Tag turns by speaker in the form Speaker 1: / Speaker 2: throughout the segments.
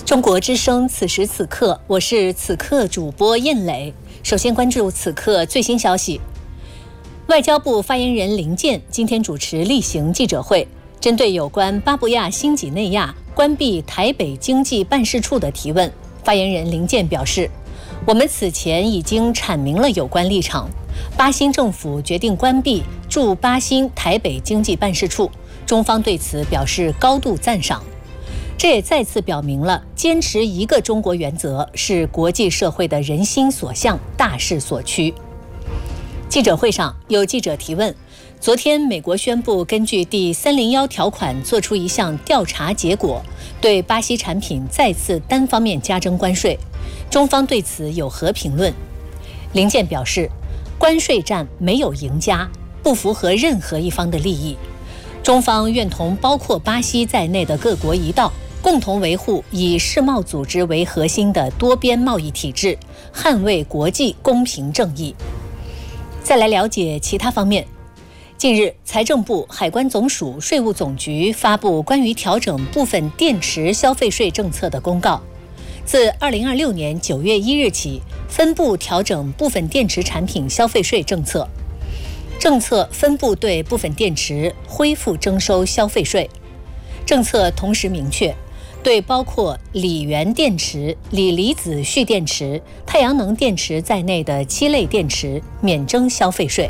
Speaker 1: 中国之声，此时此刻，我是此刻主播燕磊。首先关注此刻最新消息。外交部发言人林健今天主持例行记者会，针对有关巴布亚新几内亚关闭台北经济办事处的提问，发言人林健表示，我们此前已经阐明了有关立场。巴新政府决定关闭驻巴新台北经济办事处，中方对此表示高度赞赏。这也再次表明了坚持一个中国原则是国际社会的人心所向、大势所趋。记者会上有记者提问，昨天美国宣布根据第301条款做出一项调查结果，对巴西产品再次单方面加征关税，中方对此有何评论？林健表示，关税战没有赢家，不符合任何一方的利益，中方愿同包括巴西在内的各国一道，共同维护以世贸组织为核心的多边贸易体制，捍卫国际公平正义。再来了解其他方面。近日，财政部、海关总署、税务总局发布关于调整部分电池消费税政策的公告，自2026年9月1日起，分步调整部分电池产品消费税政策。政策分步对部分电池恢复征收消费税。政策同时明确，对包括锂源电池、锂离子蓄电池、太阳能电池在内的7类电池免征消费税。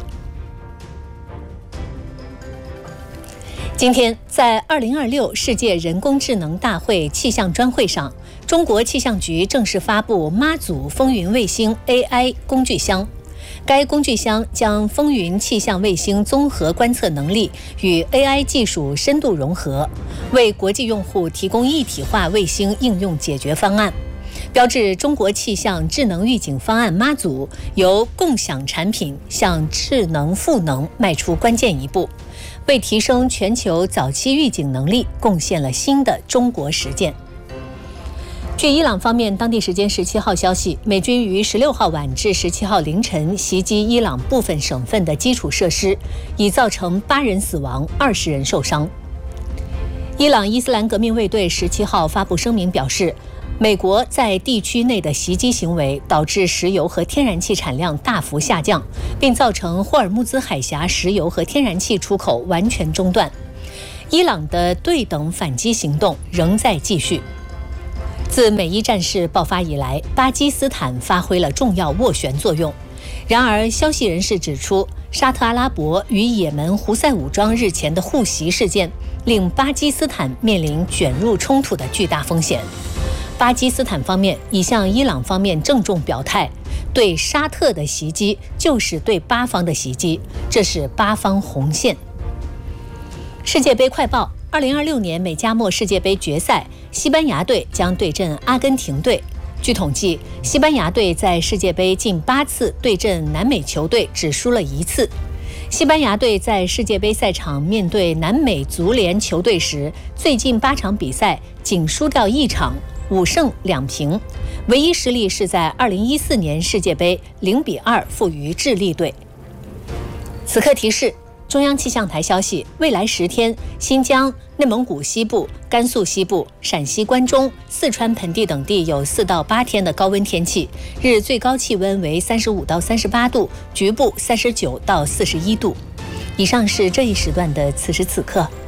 Speaker 1: 今天，在2026世界人工智能大会气象专会上，中国气象局正式发布妈祖风云卫星 AI 工具箱。该工具箱将风云气象卫星综合观测能力与 AI 技术深度融合，为国际用户提供一体化卫星应用解决方案，标志中国气象智能预警方案妈祖由共享产品向智能赋能迈出关键一步，为提升全球早期预警能力贡献了新的中国实践。据伊朗方面当地时间17号消息，美军于16号晚至17号凌晨袭击伊朗部分省份的基础设施，已造成8人死亡、20人受伤。伊朗伊斯兰革命卫队17号发布声明表示，美国在地区内的袭击行为导致石油和天然气产量大幅下降，并造成霍尔木兹海峡石油和天然气出口完全中断。伊朗的对等反击行动仍在继续。自美伊战事爆发以来，巴基斯坦发挥了重要斡旋作用。然而，消息人士指出，沙特阿拉伯与也门胡塞武装日前的互袭事件，令巴基斯坦面临卷入冲突的巨大风险。巴基斯坦方面已向伊朗方面郑重表态，对沙特的袭击就是对巴方的袭击，这是巴方红线。世界杯快报：2026年美加墨世界杯决赛，西班牙队将对阵阿根廷队。据统计，西班牙队在世界杯近8次对阵南美球队只输了1次。西班牙队在世界杯赛场面对南美足联球队时，最近8场比赛仅输掉1场，5胜2平，唯一失利是在2014年世界杯0-2负于智利队。此刻提示：中央气象台消息，未来10天，新疆、内蒙古西部、甘肃西部、陕西关中、四川盆地等地有4到8天的高温天气，日最高气温为35到38度，局部39到41度。以上是这一时段的此时此刻。